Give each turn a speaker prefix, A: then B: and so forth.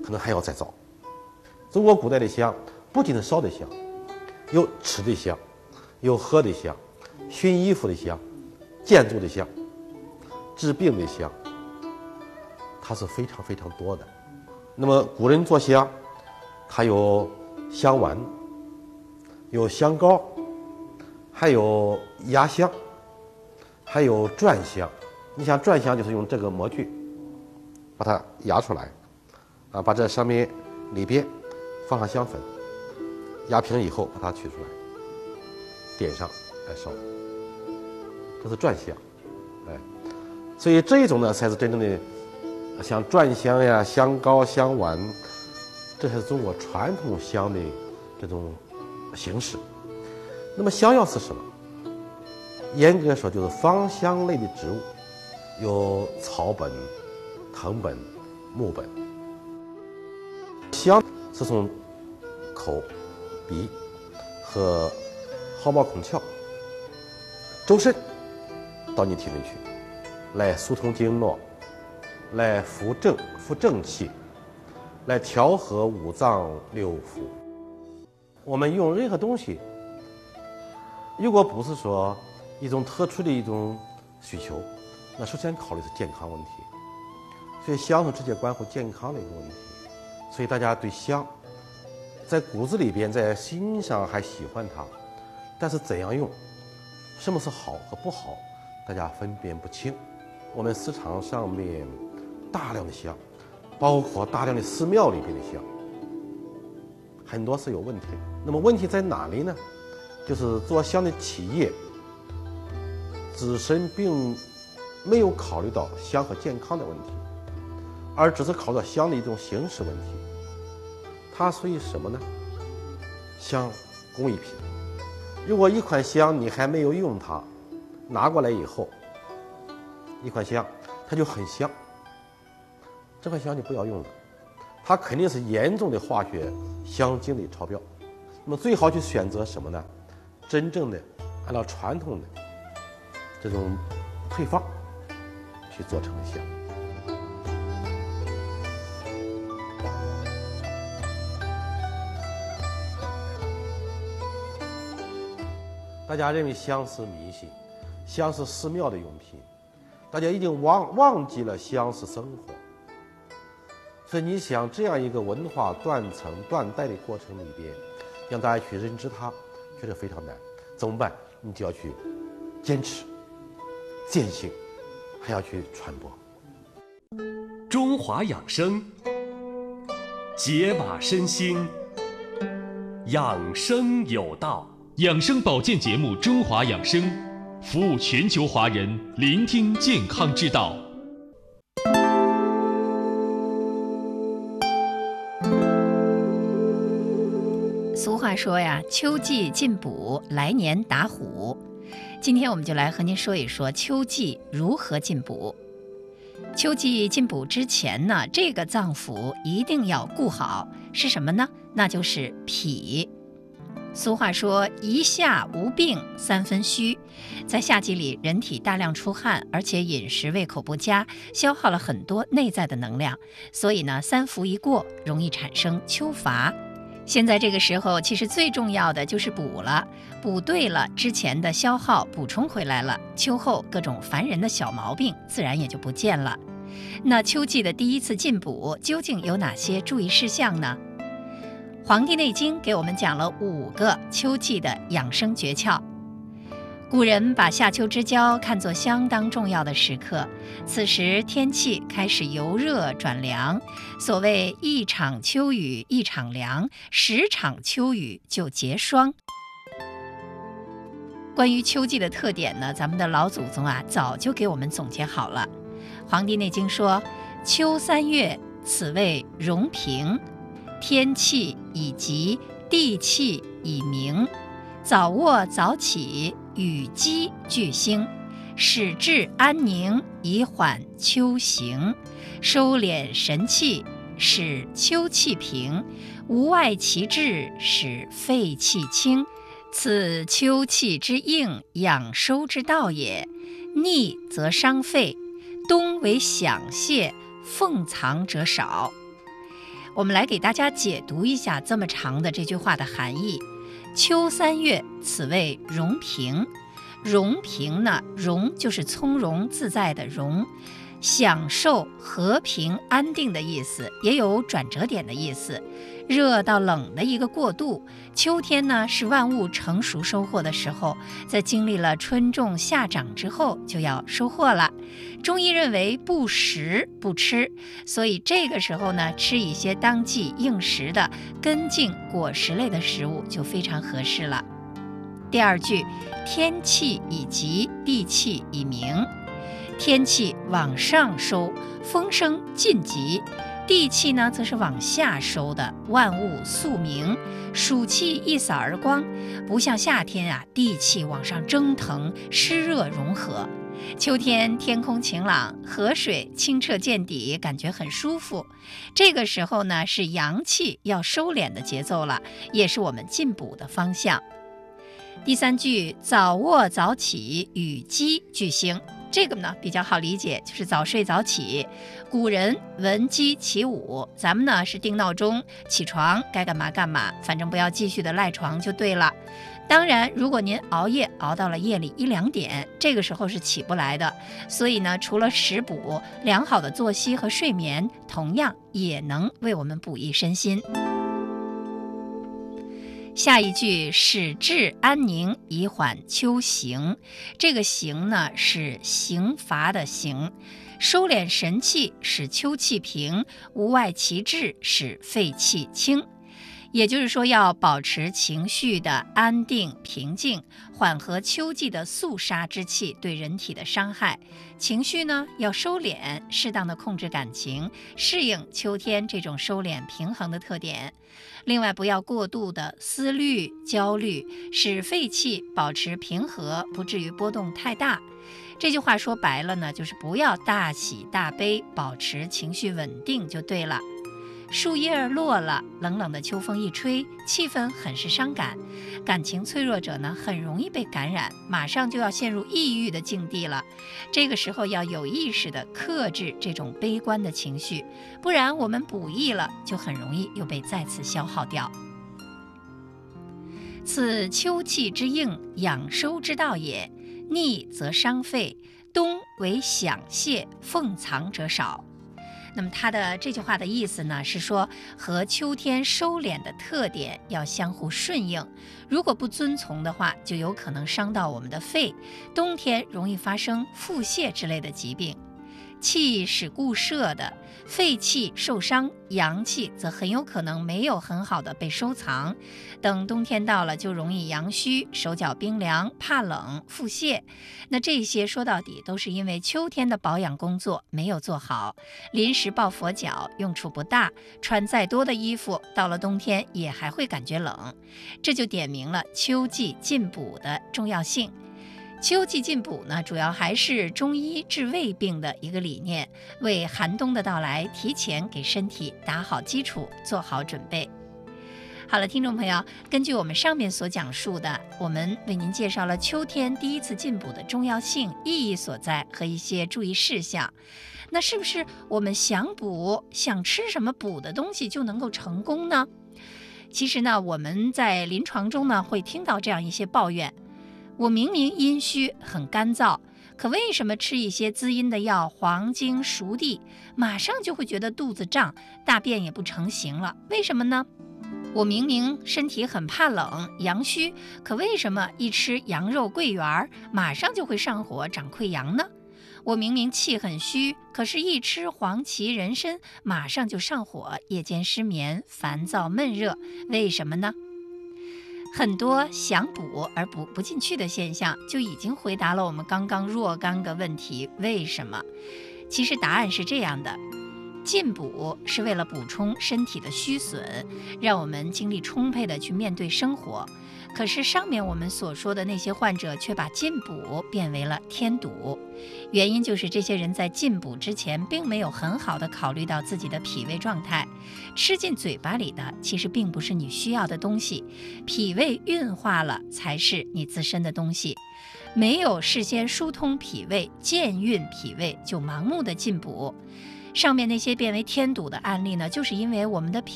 A: 可能还要再早。中国古代的香不仅是烧的香，有吃的香，有喝的香，熏衣服的香，建筑的香，治病的香，它是非常非常多的。那么古人做香，它有香丸，有香膏，还有压香，还有转香。你想转香就是用这个模具把它压出来，把这上面里边放上香粉，压平以后把它取出来，点上来烧，这是转香。所以这一种呢才是真正的像转香呀、香膏、香丸，这才是中国传统香的这种形式。那么香药是什么？严格说就是芳香类的植物，有草本、藤本、木本。香是从口、鼻和毫毛孔窍周身到你体内去，来疏通经络，来扶正气，来调和五脏六腑。我们用任何东西，如果不是说一种特殊的一种需求，那首先考虑是健康问题。所以香是直接关乎健康的一个问题。所以大家对香在骨子里边，在心上还喜欢它，但是怎样用，什么是好和不好，大家分辨不清。我们市场上面大量的香，包括大量的寺庙里边的香，很多是有问题的。那么问题在哪里呢？就是做香的企业自身并没有考虑到香和健康的问题，而只是考虑到香的一种形式问题。它属于什么呢？香工艺品。如果一款香你还没有用它，拿过来以后，一款香它就很香，这款香就不要用了，它肯定是严重的化学香精的超标。那么最好去选择什么呢？真正的按照传统的这种配方去做成的香。大家认为香是迷信，香是寺庙的用品，大家已经忘记了香是生活。所以你想这样一个文化断层断代的过程里边，让大家去认知它，确实非常难。怎么办？你就要去坚持、践行，还要去传播。
B: 中华养生，解码身心，养生有道。
C: 养生保健节目《中华养生》，服务全球华人，聆听健康之道。
D: 俗话说呀，秋季进补，来年打虎。今天我们就来和您说一说秋季如何进补。秋季进补之前呢，这个脏腑一定要顾好，是什么呢？那就是脾。俗话说一夏无病三分虚，在夏季里人体大量出汗，而且饮食胃口不佳，消耗了很多内在的能量，所以呢三伏一过，容易产生秋乏。现在这个时候其实最重要的就是补了，补对了，之前的消耗补充回来了，秋后各种烦人的小毛病自然也就不见了。那秋季的第一次进补究竟有哪些注意事项呢？《黄帝内经》给我们讲了5个秋季的养生诀窍。古人把夏秋之交看作相当重要的时刻，此时天气开始由热转凉，所谓一场秋雨一场凉，10场秋雨就结霜。关于秋季的特点呢，咱们的老祖宗早就给我们总结好了。《黄帝内经》说，秋3月，此谓容平，天气已急，地气已明，早卧早起，雨积聚兴，使志安宁，以缓秋行，收敛神气，使秋气平，无外其志，使肺气清，此秋气之应，养收之道也。逆则伤肺，冬为响泄，奉藏者少。 我们来给大家解读一下这么长的这句话的含义。秋三月，此谓容平。容平呢，容就是从容自在的容，享受和平安定的意思，也有转折点的意思，热到冷的一个过渡。秋天呢，是万物成熟收获的时候，在经历了春种夏长之后，就要收获了。中医认为不食不吃，所以这个时候呢，吃一些当季应时的根茎果实类的食物就非常合适了。第二句，天气已急，地气已明。天气往上收，风声尽急；地气呢，则是往下收的，万物肃明，暑气一扫而光。不像夏天啊，地气往上蒸腾，湿热融合。秋天天空晴朗，河水清澈见底，感觉很舒服。这个时候呢，是阳气要收敛的节奏了，也是我们进补的方向。第三句，早卧早起，与鸡俱兴。这个呢比较好理解，就是早睡早起。古人闻鸡起舞，咱们呢是定闹钟起床，该干嘛干嘛，反正不要继续的赖床就对了。当然，如果您熬夜熬到了夜里1、2点，这个时候是起不来的。所以呢，除了食补，良好的作息和睡眠，同样也能为我们补益身心。下一句，使志安宁，以缓秋刑。这个刑呢，是刑罚的刑，收敛神气，使秋气平，无外其志，使肺气清。也就是说，要保持情绪的安定平静，缓和秋季的肃杀之气对人体的伤害。情绪呢要收敛，适当的控制感情，适应秋天这种收敛平衡的特点。另外，不要过度的思虑焦虑，使肺气保持平和，不至于波动太大。这句话说白了呢，就是不要大喜大悲，保持情绪稳定就对了。树叶落了，冷冷的秋风一吹，气氛很是伤感。感情脆弱者呢，很容易被感染，马上就要陷入抑郁的境地了。这个时候要有意识地克制这种悲观的情绪，不然我们补益了，就很容易又被再次消耗掉。此秋气之应，养收之道也。逆则伤肺，冬为享泄，奉藏者少。那么它的这句话的意思呢，是说和秋天收敛的特点要相互顺应，如果不遵从的话，就有可能伤到我们的肺，冬天容易发生腹泻之类的疾病。气是固摄的，肺气受伤，阳气则很有可能没有很好的被收藏，等冬天到了就容易阳虚，手脚冰凉，怕冷，腹泻。那这些说到底都是因为秋天的保养工作没有做好，临时抱佛脚，用处不大，穿再多的衣服，到了冬天也还会感觉冷。这就点明了秋季进补的重要性。秋季进补呢，主要还是中医治胃病的一个理念，为寒冬的到来提前给身体打好基础，做好准备。好了，听众朋友，根据我们上面所讲述的，我们为您介绍了秋天第一次进补的重要性、意义所在和一些注意事项。那是不是我们想补、想吃什么补的东西就能够成功呢？其实呢，我们在临床中呢会听到这样一些抱怨。我明明阴虚很干燥，可为什么吃一些滋阴的药，黄精、熟地，马上就会觉得肚子胀，大便也不成形了？为什么呢？我明明身体很怕冷，阳虚，可为什么一吃羊肉、桂圆，马上就会上火、长溃疡呢？我明明气很虚，可是一吃黄芪、人参，马上就上火，夜间失眠、烦躁、闷热，为什么呢？很多想补而补不进去的现象，就已经回答了我们刚刚若干个问题：为什么？其实答案是这样的：进补是为了补充身体的虚损，让我们精力充沛地去面对生活。可是上面我们所说的那些患者却把进补变为了添堵，原因就是这些人在进补之前并没有很好的考虑到自己的脾胃状态，吃进嘴巴里的其实并不是你需要的东西，脾胃运化了才是你自身的东西。没有事先疏通脾胃、健运脾胃，就盲目的进补， 上面那些变为添堵的案例呢，就是因为我们的脾